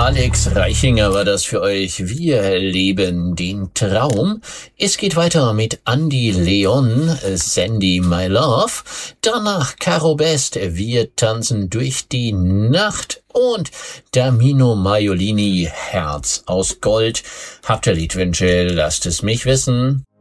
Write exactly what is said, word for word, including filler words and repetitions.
Alex Reichinger war das für euch. Wir leben den Traum. Es geht weiter mit Andy Leon, Sandy My Love. Danach Caro Best, Wir tanzen durch die Nacht. Und Damino Maiolini, Herz aus Gold. Habt ihr Liedwünsche? Lasst es mich wissen.